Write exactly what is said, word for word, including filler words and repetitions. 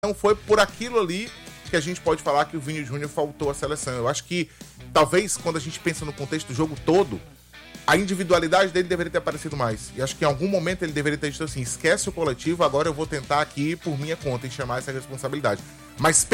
não foi por aquilo ali que a gente pode falar que o Vini Júnior faltou à seleção. Eu acho que, talvez, quando a gente pensa no contexto do jogo todo, a individualidade dele deveria ter aparecido mais. E acho que em algum momento ele deveria ter dito assim, esquece o coletivo, agora eu vou tentar aqui por minha conta e chamar essa responsabilidade. Mas